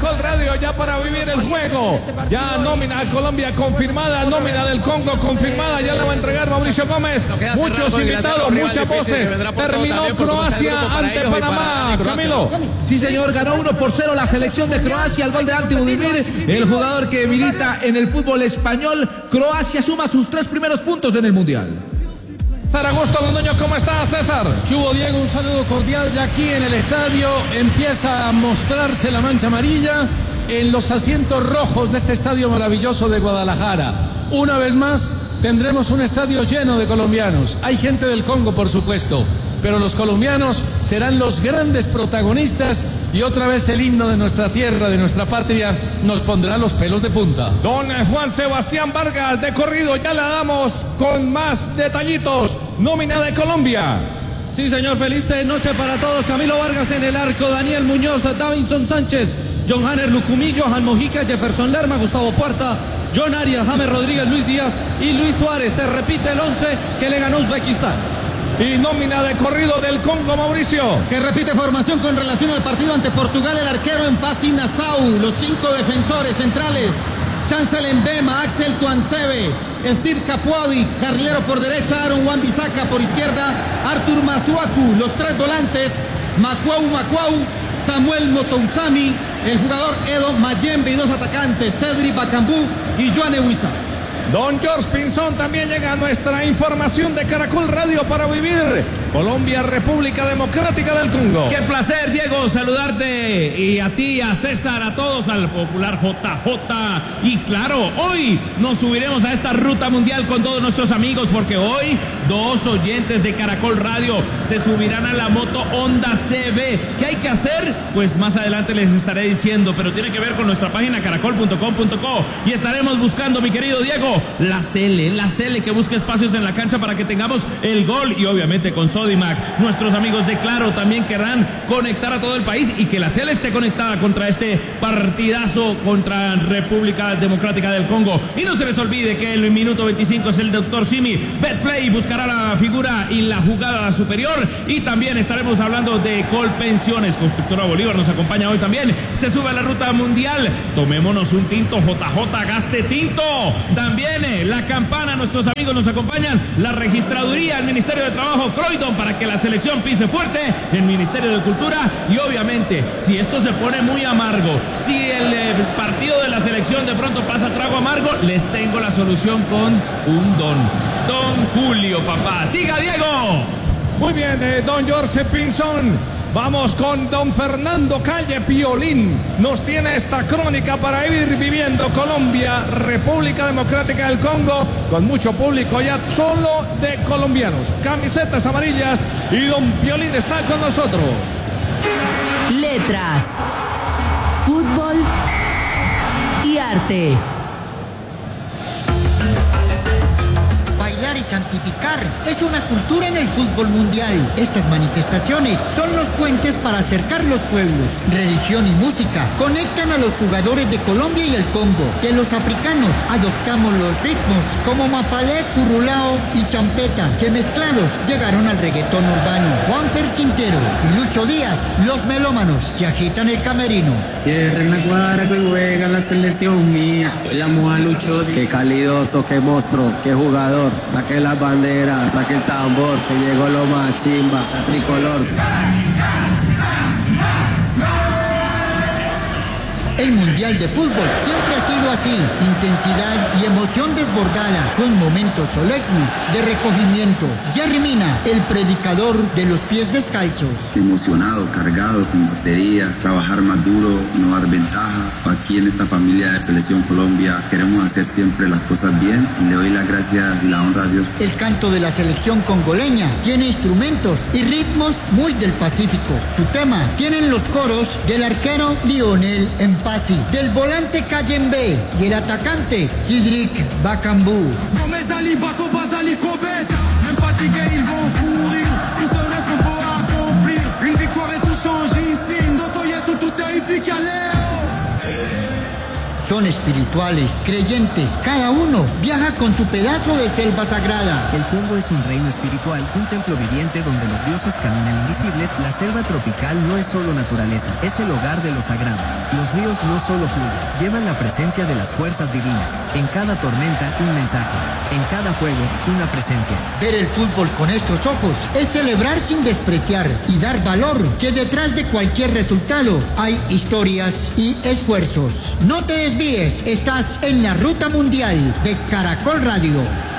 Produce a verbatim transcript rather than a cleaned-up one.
Caracol Radio ya para vivir el juego. Ya nómina a Colombia confirmada, nómina del Congo confirmada, ya la va a entregar Mauricio Gómez. Muchos invitados, muchas voces. Terminó Croacia ante Panamá. Camilo. Sí, señor, ganó uno por cero la selección de Croacia, el gol de Ante Budimir, el jugador que milita en el fútbol español. Croacia suma sus tres primeros puntos en el Mundial. Zaragoza, Londoño, ¿cómo está, César? ¿Qué hubo, Diego? Un saludo cordial. Ya aquí en el estadio empieza a mostrarse la mancha amarilla en los asientos rojos de este estadio maravilloso de Guadalajara. Una vez más tendremos un estadio lleno de colombianos. Hay gente del Congo, por supuesto, pero los colombianos serán los grandes protagonistas y otra vez el himno de nuestra tierra, de nuestra patria, nos pondrá los pelos de punta. Don Juan Sebastián Vargas, de corrido, ya la damos con más detallitos. Nómina de Colombia. Sí, señor, feliz noche para todos. Camilo Vargas en el arco, Daniel Muñoz, Davinson Sánchez, John Hanner Lucumí, Johan Mojica, Jefferson Lerma, Gustavo Puerta, John Arias, James Rodríguez, Luis Díaz y Luis Suárez. Se repite el once que le ganó Uzbekistán. Y nómina de corrido del Congo, Mauricio. Que repite formación con relación al partido ante Portugal, el arquero en Pasi Nassau, los cinco defensores centrales, Chancel Mbema, Axel Tuansebe, Steve Capuadi, Carlero por derecha, Aaron Wan-Bissaka por izquierda, Artur Masuaku, los tres volantes, Makwau Makwau, Samuel Motousami, el jugador Edo Mayembe y dos atacantes, Cedric Bakambu y Joan Eguiza. Don George Pinzón también llega a nuestra información de Caracol Radio para vivir Colombia, República Democrática del Congo. Qué placer, Diego, saludarte y a ti, a César, a todos, al popular J J. Y claro, hoy nos subiremos a esta ruta mundial con todos nuestros amigos porque hoy dos oyentes de Caracol Radio se subirán a la moto Honda C B. ¿Qué hay que hacer? Pues más adelante les estaré diciendo, pero tiene que ver con nuestra página caracol punto com punto co y estaremos buscando, mi querido Diego, la Cele, la Cele que busca espacios en la cancha para que tengamos el gol y obviamente con Sodimac. Nuestros amigos de Claro también querrán conectar a todo el país y que la Cele esté conectada contra este partidazo contra República Democrática del Congo. Y no se les olvide que el minuto veinticinco es el doctor Simi. Betplay buscará la figura y la jugada superior y también estaremos hablando de Colpensiones. Constructora Bolívar nos acompaña hoy también. Se sube a la ruta mundial. Tomémonos un tinto, J J, gaste tinto. También la campana, nuestros amigos nos acompañan, la registraduría, el Ministerio de Trabajo, Croydon, para que la selección pise fuerte, el Ministerio de Cultura y obviamente, si esto se pone muy amargo, si el eh, partido de la selección de pronto pasa trago amargo, les tengo la solución con un don, Don Julio, papá. ¡Siga, Diego! Muy bien, eh, Don George Pinzón. Vamos con don Fernando Calle Piolín. Nos tiene esta crónica para ir viviendo Colombia, República Democrática del Congo, con mucho público ya solo de colombianos. Camisetas amarillas y don Piolín está con nosotros. Letras, fútbol y arte. Bailar y santificar es una cultura en el fútbol mundial. Estas manifestaciones son los puentes para acercar los pueblos. Religión y música conectan a los jugadores de Colombia y el Congo. De los africanos adoptamos los ritmos como mapalé, currulao y champeta, que mezclados llegaron al reggaetón urbano. Juanfer Quintero y Lucho Díaz, los melómanos que agitan el camerino. Cierren la cuadra que juega la selección mía. Yo llamo a Lucho. Qué calidoso, qué monstruo, qué jugador. Saque las banderas, saque el tambor, que llegó lo más chimba, la tricolor. El Mundial de Fútbol siempre ha sido así, intensidad y emoción desbordada, con momentos solemnes de recogimiento. Jerry Mina, el predicador de los pies descalzos. Emocionado, cargado, con batería, trabajar más duro, no dar ventaja. Aquí en esta familia de Selección Colombia queremos hacer siempre las cosas bien y le doy las gracias y la honra a Dios. El canto de la selección congoleña tiene instrumentos y ritmos muy del Pacífico. Su tema tienen los coros del arquero Lionel Mpasi, del volante Kayembe y el atacante Cedric Bakambu. Son espirituales, creyentes, cada uno viaja con su pedazo de selva sagrada. El Congo es un reino espiritual, un templo viviente donde los dioses caminan invisibles. La selva tropical no es solo naturaleza, es el hogar de lo sagrado. Los ríos no solo fluyen, llevan la presencia de las fuerzas divinas. En cada tormenta, un mensaje. En cada fuego, una presencia. Ver el fútbol con estos ojos es celebrar sin despreciar y dar valor que detrás de cualquier resultado hay historias y esfuerzos. No te desvíes, estás en la Ruta Mundial de Caracol Radio.